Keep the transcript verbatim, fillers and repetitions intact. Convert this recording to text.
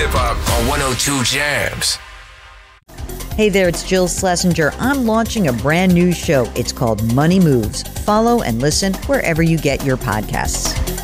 hip hop on one oh two Jams. Hey there, it's Jill Schlesinger. I'm launching a brand new show. It's called Money Moves. Follow and listen wherever you get your podcasts.